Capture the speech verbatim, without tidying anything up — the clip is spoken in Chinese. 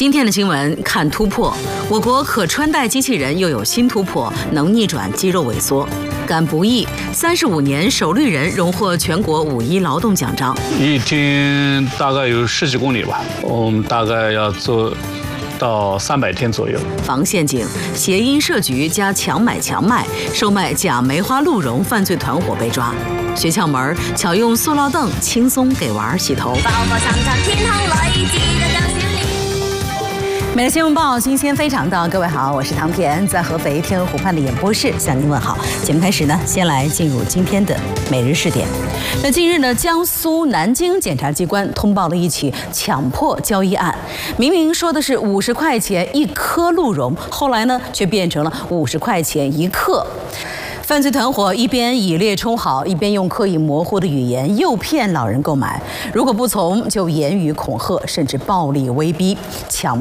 今天的新闻看突破，我国可穿戴机器人又有新突破，能逆转肌肉萎缩。干不易，三十五年首绿人荣获全国五一劳动奖章。 一天大概有十几公里吧，我们大概要做到三百天左右。 防陷阱，谐音设局加强买强卖，售卖假梅花鹿茸犯罪团伙被抓。学窍门，巧用塑料凳轻松给娃儿洗头。每日新闻报，新鲜非常到，各位好，我是唐田，在合肥天鹅湖畔的演播室向您问好。节目开始呢，先来进入今天的每日试点。那近日呢，江苏南京检察机关通报了一起强迫交易案，明明说的是五十块钱一颗鹿茸，后来呢却变成了五十块钱一克。犯罪团伙一边以劣充好，一边用刻意模糊的语言诱骗老人购买，如果不从，就言语恐吓，甚至暴力威逼，强